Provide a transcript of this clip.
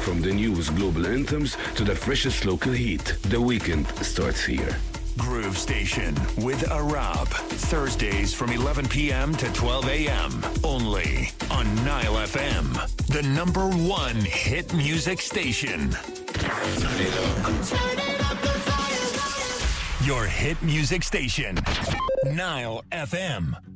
From the newest global anthems to the freshest local heat, the weekend starts here. Groove Station with Arab. Thursdays from 11 p.m. to 12 a.m. Only on Nile FM. The #1 hit music station. Turn it up. Your hit music station. Nile FM.